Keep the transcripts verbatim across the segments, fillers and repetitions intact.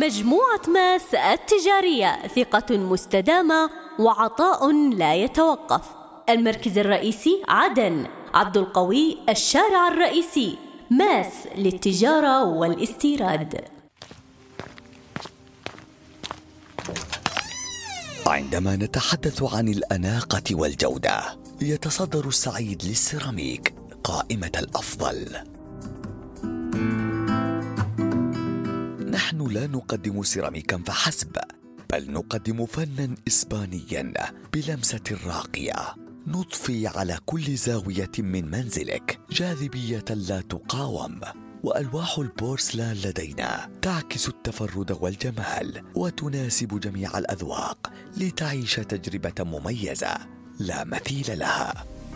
مجموعة ماس التجارية، ثقة مستدامة وعطاء لا يتوقف. المركز الرئيسي عدن، عبد القوي الشارع الرئيسي. ماس للتجارة والاستيراد. عندما نتحدث عن الأناقة والجودة، يتصدر السعيد للسيراميك قائمة الأفضل. نحن لا نقدم سيراميكا فحسب، بل نقدم فنا إسبانيا بلمسة راقية، نضفي على كل زاوية من منزلك جاذبية لا تقاوم. وألواح البورسلان لدينا تعكس التفرد والجمال وتناسب جميع الأذواق لتعيش تجربة مميزة لا مثيل لها.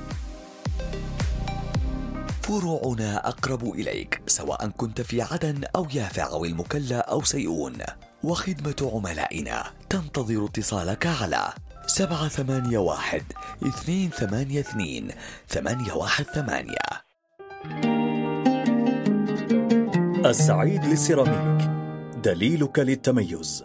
فروعنا أقرب إليك سواء كنت في عدن أو يافع أو المكلا أو سيئون، وخدمة عملائنا تنتظر اتصالك على سبعة ثمانية واحد اثنين ثمانية اثنين ثمانية واحد ثمانية. السعيد للسيراميك، دليلك للتميز.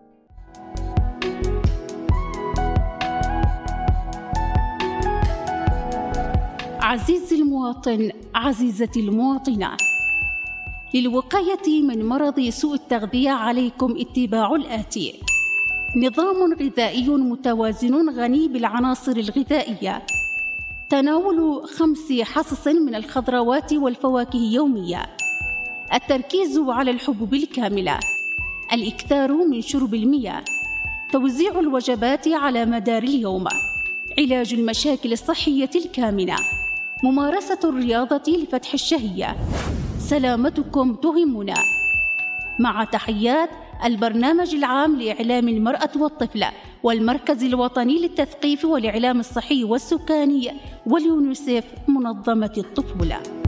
عزيزي المواطن، عزيزتي المواطنة، للوقاية من مرض سوء التغذية عليكم اتباع الآتي: نظام غذائي متوازن غني بالعناصر الغذائية، تناول خمس حصص من الخضروات والفواكه يوميا، التركيز على الحبوب الكاملة، الإكثار من شرب المياه، توزيع الوجبات على مدار اليوم، علاج المشاكل الصحية الكامنة، ممارسة الرياضة لفتح الشهية. سلامتكم تهمنا. مع تحيات البرنامج العام لإعلام المرأة والطفلة والمركز الوطني للتثقيف والإعلام الصحي والسكاني واليونيسيف منظمة الطفولة.